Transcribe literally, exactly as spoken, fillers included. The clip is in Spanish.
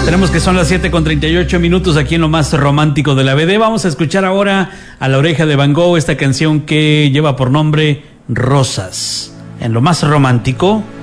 Tenemos que son las siete con treinta y ocho minutos aquí en lo más romántico de la B D. Vamos a escuchar ahora a La Oreja de Van Gogh, esta canción que lleva por nombre Rosas. En lo más romántico